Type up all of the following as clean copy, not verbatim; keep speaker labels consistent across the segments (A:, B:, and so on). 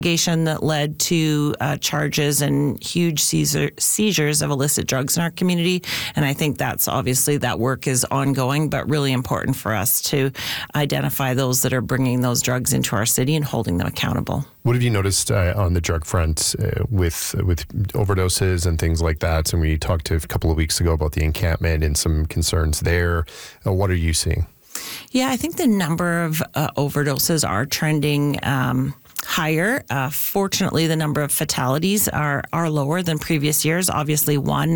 A: that led to charges and huge seizures of illicit drugs in our community. And I think that's obviously that work is ongoing, but really important for us to identify those that are bringing those drugs into our city and holding them accountable.
B: What have you noticed on the drug front with overdoses and things like that? And we talked a couple of weeks ago about the encampment and some concerns there. What are you seeing?
A: Yeah, I think the number of overdoses are trending higher. Fortunately, the number of fatalities are lower than previous years. Obviously, one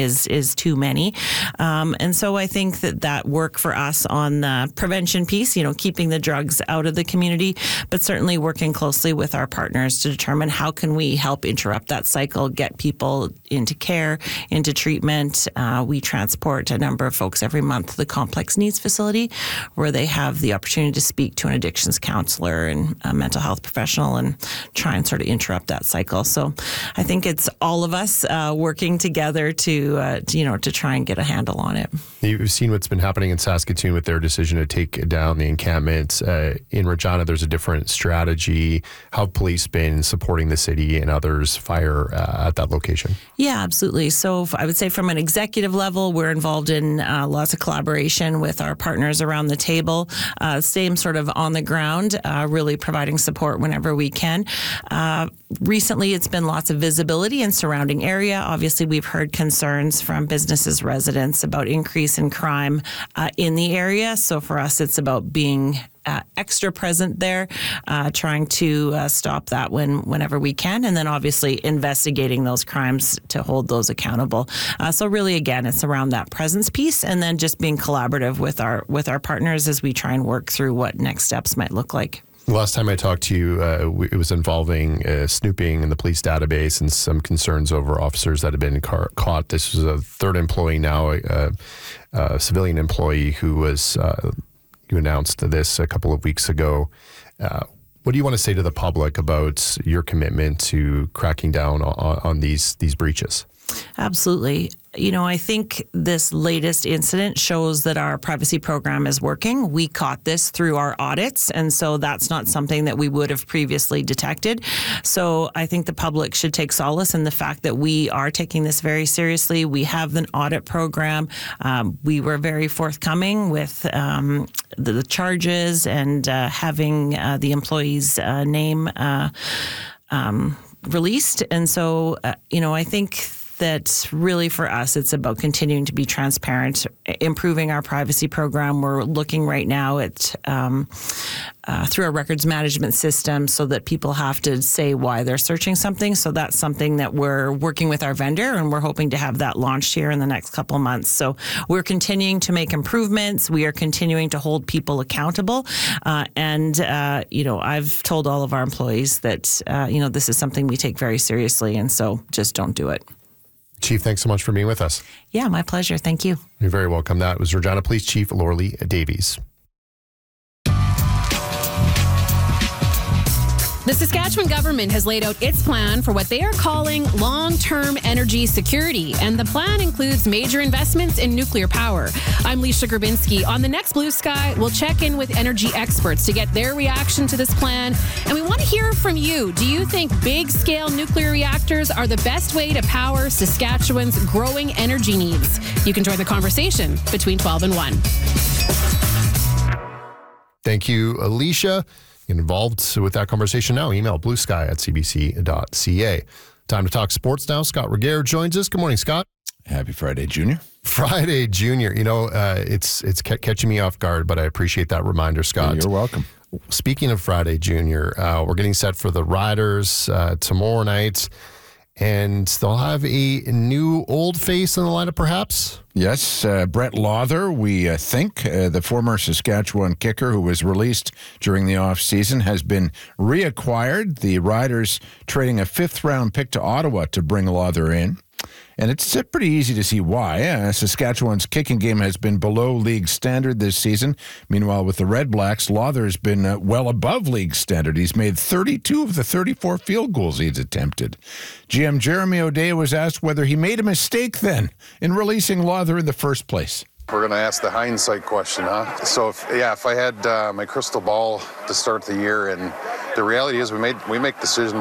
A: is too many. And so I think that work for us on the prevention piece, keeping the drugs out of the community, but certainly working closely with our partners to determine how can we help interrupt that cycle, get people into care, into treatment. We transport a number of folks every month to the Complex Needs Facility, where they have the opportunity to speak to an addictions counselor and a mental health professional and try and sort of interrupt that cycle. So I think it's all of us working together to try and get a handle on it.
B: You've seen what's been happening in Saskatoon with their decision to take down the encampment. In Regina, there's a different strategy. How have police been supporting the city and others fire at that location?
A: Yeah, absolutely. So I would say from an executive level, we're involved in lots of collaboration with our partners around the table. Same sort of on the ground, really providing support whenever we can. Recently, it's been lots of visibility in surrounding area. Obviously, we've heard concerns from businesses, residents about increase in crime in the area. So for us, it's about being extra present there, trying to stop that whenever we can, and then obviously investigating those crimes to hold those accountable. So really, again, it's around that presence piece, and then just being collaborative with our partners as we try and work through what next steps might look like.
B: The last time I talked to you, it was involving snooping in the police database and some concerns over officers that had been caught. This was a third employee now, a civilian employee who was, you announced this a couple of weeks ago. What do you want to say to the public about your commitment to cracking down on these breaches?
A: Absolutely. I think this latest incident shows that our privacy program is working. We caught this through our audits, and so that's not something that we would have previously detected. So I think the public should take solace in the fact that we are taking this very seriously. We have an audit program. We were very forthcoming with the charges and having the employee's name released. And so, I think that really for us, it's about continuing to be transparent, improving our privacy program. We're looking right now at through our records management system so that people have to say why they're searching something. So that's something that we're working with our vendor, and we're hoping to have that launched here in the next couple of months. So we're continuing to make improvements. We are continuing to hold people accountable. I've told all of our employees that, this is something we take very seriously. And so just don't do it.
B: Chief, thanks so much for being with us.
A: Yeah, my pleasure. Thank you.
B: You're very welcome. That was Regina Police Chief Lorley Davies.
C: The Saskatchewan government has laid out its plan for what they are calling long-term energy security, and the plan includes major investments in nuclear power. I'm Leisha Grabinski. On the next Blue Sky, we'll check in with energy experts to get their reaction to this plan, and we want to hear from you. Do you think big-scale nuclear reactors are the best way to power Saskatchewan's growing energy needs? You can join the conversation between 12 and 1.
B: Thank you, Alicia. Get involved with that conversation now. Email bluesky@cbc.ca. Time to talk sports now. Scott Regehr joins us. Good morning, Scott.
D: Happy Friday, Junior.
B: Friday, Junior. It's catching me off guard, but I appreciate that reminder, Scott.
D: You're welcome.
B: Speaking of Friday, Junior, we're getting set for the Riders tomorrow night, and they'll have a new old face in the lineup, perhaps?
D: Yes, Brett Lauther, we think, the former Saskatchewan kicker who was released during the offseason, has been reacquired. The Riders trading a fifth-round pick to Ottawa to bring Lauther in. And it's pretty easy to see why. Saskatchewan's kicking game has been below league standard this season. Meanwhile, with the Red Blacks, Lauther has been well above league standard. He's made 32 of the 34 field goals he's attempted. GM Jeremy O'Day was asked whether he made a mistake then in releasing Lauther in the first place.
E: We're going to ask the hindsight question, huh? So, if I had my crystal ball to start the year, and the reality is we make decisions